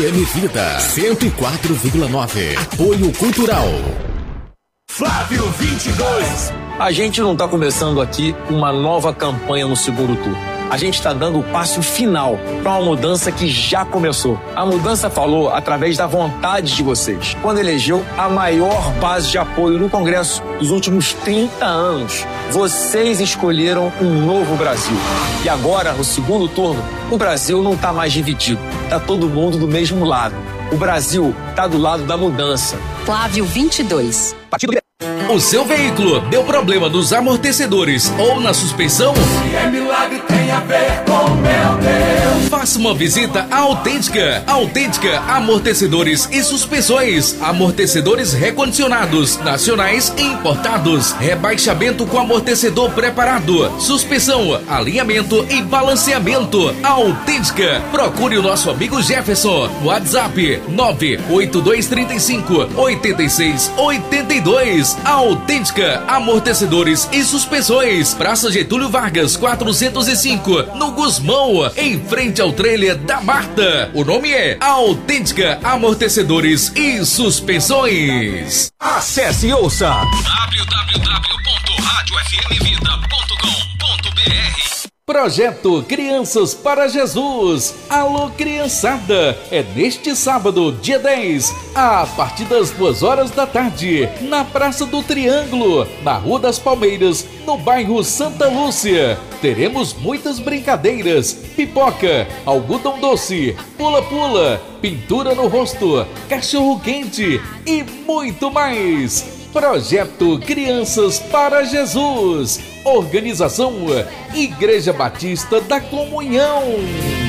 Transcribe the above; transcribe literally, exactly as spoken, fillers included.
M Vida cento e quatro vírgula nove. Apoio Cultural. Flávio vinte e dois. A gente não está começando aqui uma nova campanha no segundo turno. A gente está dando o passo final para uma mudança que já começou. A mudança falou através da vontade de vocês, quando elegeu a maior base de apoio no Congresso dos últimos trinta anos. Vocês escolheram um novo Brasil. E agora, no segundo turno, o Brasil não está mais dividido. Está todo mundo do mesmo lado. O Brasil está do lado da mudança. Flávio vinte e dois. Partido O seu veículo deu problema nos amortecedores ou na suspensão? Se é milagre, tem a ver com meu Deus. Faça uma visita à Autêntica. Autêntica Amortecedores e Suspensões. Amortecedores recondicionados, nacionais e importados. Rebaixamento com amortecedor preparado. Suspensão, alinhamento e balanceamento. Autêntica. Procure o nosso amigo Jefferson. WhatsApp nove oito dois três cinco oito seis oito dois. Autêntica Amortecedores e Suspensões. Praça Getúlio Vargas, quatrocentos e cinco, no Gusmão, em frente ao trailer da Marta. O nome é Autêntica Amortecedores e Suspensões. Acesse e ouça w w w ponto rádio f m vida ponto com ponto b r. Projeto Crianças para Jesus. Alô, criançada! É neste sábado, dia dez, a partir das duas horas da tarde, na Praça do Triângulo, na Rua das Palmeiras, no bairro Santa Lúcia. Teremos muitas brincadeiras, pipoca, algodão doce, pula-pula, pintura no rosto, cachorro-quente e muito mais. Projeto Crianças para Jesus. Organização Igreja Batista da Comunhão.